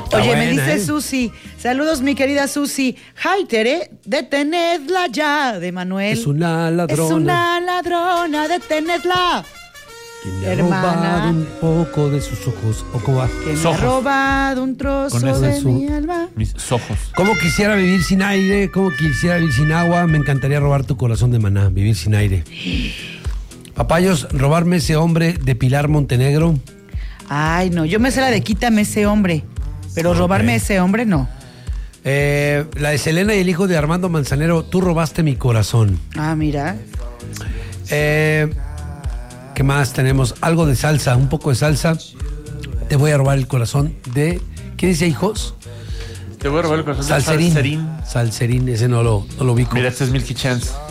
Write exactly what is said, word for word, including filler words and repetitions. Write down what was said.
Oye, buena, me dice ¿eh? Susi, saludos mi querida Susi. Haitere, detenedla ya, de Manuel. Es una ladrona. Es una ladrona, detenedla. Quien le ha hermana. robado un poco de sus ojos. ¿O cómo va? Que me ha Ojos. robado un trozo Con eso de es su- mi alma. Mis ojos. ¿Cómo quisiera vivir sin aire? ¿Cómo quisiera vivir sin agua? Me encantaría robar tu corazón de Maná, vivir sin aire. Papayos, robarme ese hombre de Pilar Montenegro. Ay, no, yo me sé la de quítame ese hombre, pero robarme ese hombre no. Eh, la de Selena y el hijo de Armando Manzanero, tú robaste mi corazón. Ah, mira. Eh, ¿Qué más tenemos? Algo de salsa, un poco de salsa. Te voy a robar el corazón de... ¿Qué dice, hijos? Te voy a robar el corazón de Salserín. Salserín. Salserín, ese no lo, no lo ubico. Mira, este es Milky Chance.